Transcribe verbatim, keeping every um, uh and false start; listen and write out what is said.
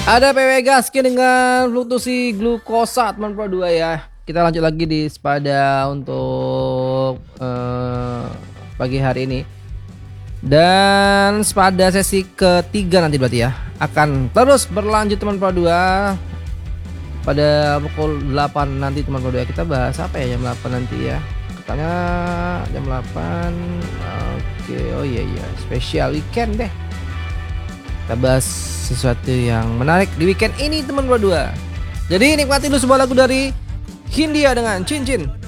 Ada P W Gaskin dengan fluktuasi glukosa teman Pro dua ya. Kita lanjut lagi di Spada untuk uh, pagi hari ini. Dan Spada sesi ketiga nanti berarti ya akan terus berlanjut teman Pro dua. Pada pukul delapan nanti teman Pro dua kita bahas apa ya jam delapan nanti ya. Katanya jam delapan. Oke, oh iya iya, spesial weekend deh. Kita bahas sesuatu yang menarik di weekend ini teman Pro dua. Jadi nikmati dulu sebuah lagu dari Hindia dengan Cincin.